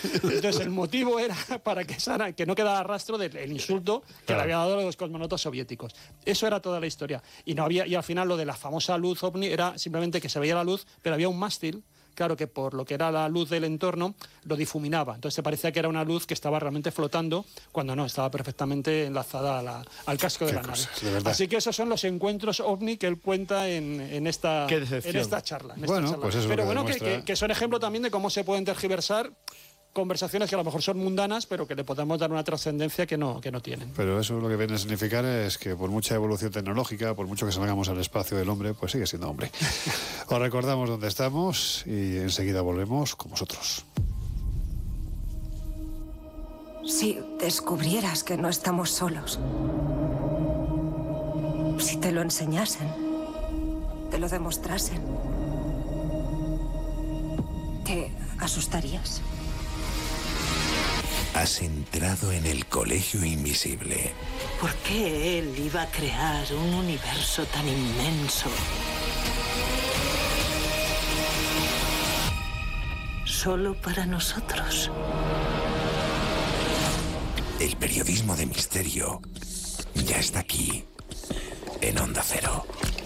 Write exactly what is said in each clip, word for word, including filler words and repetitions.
Entonces el motivo era para que, Sara, que no quedara rastro del insulto que claro. le había dado a los cosmonautas soviéticos. Eso era toda la historia. Y, no había, y al final lo de la famosa luz ovni era simplemente que se veía la luz, pero había un mástil, claro, que por lo que era la luz del entorno lo difuminaba. Entonces se parecía que era una luz que estaba realmente flotando, cuando no, estaba perfectamente enlazada a la, al casco de la nave. De Así que esos son los encuentros ovni que él cuenta en, en, esta, en esta charla. En esta bueno, charla. pues eso pero que bueno, demuestra... que, que, que son ejemplo también de cómo se pueden tergiversar conversaciones que a lo mejor son mundanas, pero que le podemos dar una trascendencia que no, que no tienen. Pero eso lo que viene a significar es que por mucha evolución tecnológica, por mucho que salgamos al espacio del hombre, pues sigue siendo hombre. Os recordamos dónde estamos y enseguida volvemos con vosotros. Si descubrieras que no estamos solos, si te lo enseñasen, te lo demostrasen, ¿te asustarías? Has entrado en el colegio invisible. ¿Por qué él iba a crear un universo tan inmenso solo para nosotros? El periodismo de misterio ya está aquí, en Onda Cero.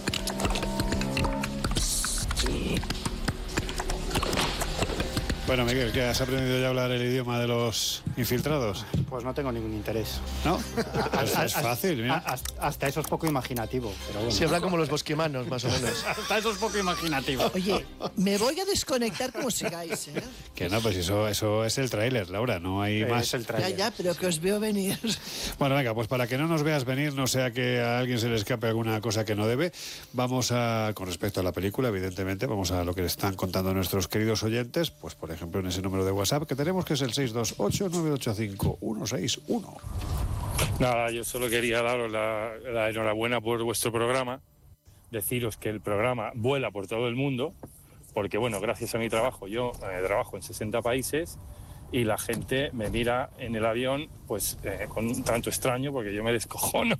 Bueno, Miguel, ¿qué has aprendido ya a hablar el idioma de los infiltrados? Pues no tengo ningún interés. ¿No? Es, es fácil, mira. Hasta eso es poco imaginativo, pero bueno. Se habla como los bosquimanos, más o menos. Hasta eso es poco imaginativo. Oye, me voy a desconectar como sigáis, ¿eh? Que no, pues eso, eso es el tráiler, Laura, no hay es más. El ya, ya, pero que os veo venir. Bueno, venga, pues para que no nos veas venir, no sea que a alguien se le escape alguna cosa que no debe, vamos a, con respecto a la película, evidentemente, vamos a lo que le están contando nuestros queridos oyentes, pues por ejemplo en ese número de WhatsApp que tenemos, que es el seis dos ocho, nueve ocho cinco, uno seis uno. Nada, yo solo quería daros la, la enhorabuena por vuestro programa, deciros que el programa vuela por todo el mundo, porque bueno, gracias a mi trabajo, yo eh, trabajo en sesenta países y la gente me mira en el avión pues eh, con un tanto extraño, porque yo me descojono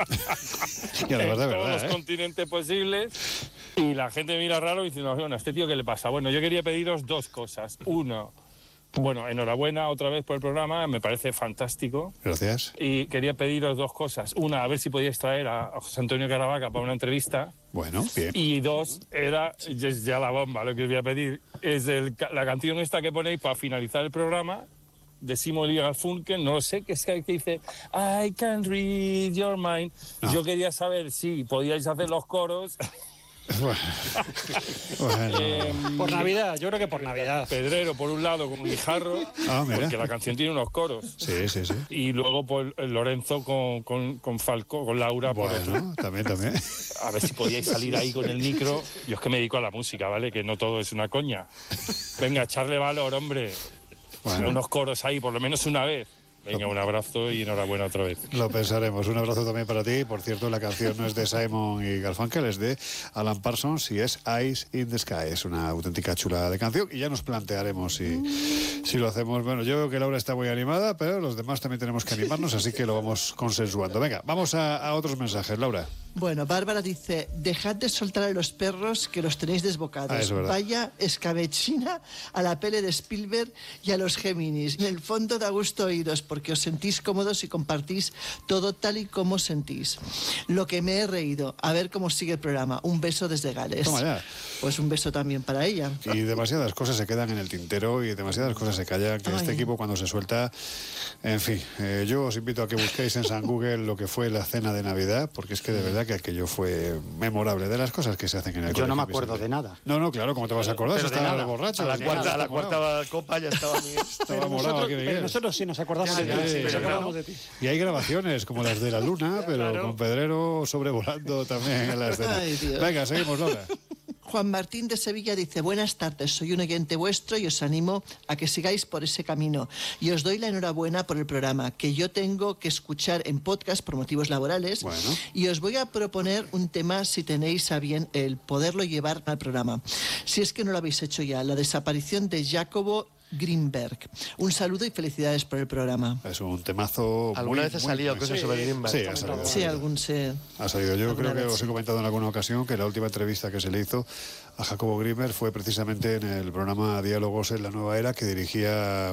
y además de en verdad, todos los ¿eh? continentes posibles, y la gente mira raro y dice, no, bueno, ¿a este tío qué le pasa? Bueno, yo quería pediros dos cosas. Uno, bueno, enhorabuena otra vez por el programa, me parece fantástico. Gracias. Y quería pediros dos cosas. Una, a ver si podíais traer a José Antonio Caravaca para una entrevista. Bueno, bien. Y dos, era, es ya la bomba, lo que os voy a pedir, es el, la canción esta que ponéis para finalizar el programa, de Simon y Garfunkel, no lo sé, que es que dice I can read your mind. No. Yo quería saber si podíais hacer los coros. Bueno, bueno. Eh, por Navidad, yo creo que por Navidad. Pedrero por un lado con un guijarro, ah, porque la canción tiene unos coros. Sí, sí, sí. Y luego por Lorenzo con, con, con Falco, con Laura. Bueno, por otro. también, también. A ver si podíais salir ahí con el micro. Yo es que me dedico a la música, ¿vale? Que no todo es una coña. Venga, echarle valor, hombre. Bueno. Unos coros ahí, por lo menos una vez. Venga, un abrazo y enhorabuena otra vez. Lo pensaremos. Un abrazo también para ti. Por cierto, la canción no es de Simon y Garfunkel, es de Alan Parsons y es Eyes in the Sky. Es una auténtica chula de canción y ya nos plantearemos si, si lo hacemos. Bueno, yo veo que Laura está muy animada, pero los demás también tenemos que animarnos, así que lo vamos consensuando. Venga, vamos a, a otros mensajes, Laura. Bueno, Bárbara dice, dejad de soltar a los perros que los tenéis desbocados. Ah, vaya escabechina a la pele de Spielberg y a los Géminis. En el fondo da gusto oíros porque os sentís cómodos y compartís todo tal y como sentís. Lo que me he reído. A ver cómo sigue el programa. Un beso desde Gales. Toma ya. Pues un beso también para ella. Y demasiadas cosas se quedan en el tintero y demasiadas cosas se callan, que Ay. este equipo cuando se suelta, en fin, eh, yo os invito a que busquéis en San Google lo que fue la cena de Navidad, porque es que de verdad que aquello fue memorable, de las cosas que se hacen en el Yo no me acuerdo de nada. No, no, claro, ¿cómo te vas a acordar? Pero Si estaba borracho. A la cuarta, a la cuarta copa ya estaba Miguel. Estaba morado aquí, Miguel. Nosotros sí nos acordamos de, sí, sí, sí, acordamos de ti. Y hay grabaciones como las de la Luna, pero claro, con Pedrero sobrevolando también en la escena. Ay, Dios. Venga, seguimos, Laura. Juan Martín de Sevilla dice, buenas tardes, soy un oyente vuestro y os animo a que sigáis por ese camino. Y os doy la enhorabuena por el programa, que yo tengo que escuchar en podcast por motivos laborales. Bueno. Y os voy a proponer un tema, si tenéis a bien el poderlo llevar al programa. Si es que no lo habéis hecho ya, la desaparición de Jacobo Greenberg. Un saludo y felicidades por el programa. Es un temazo. ¿Alguna muy, vez ha muy, salido muy, cosas sí, sobre Greenberg? Sí, ha salido. Sí, algún se... Ha salido. Yo creo que vez, os he sí. comentado en alguna ocasión que la última entrevista que se le hizo a Jacobo Greenberg fue precisamente en el programa Diálogos en la Nueva Era, que dirigía